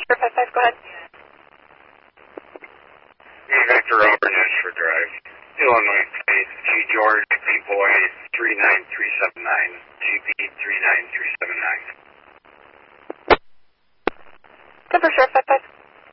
Sure, 55, go ahead. Vector Robert, Ashford Drive, Illinois, G. George, P. Boy, 39379, GB 39379. Denver, Sure, 55.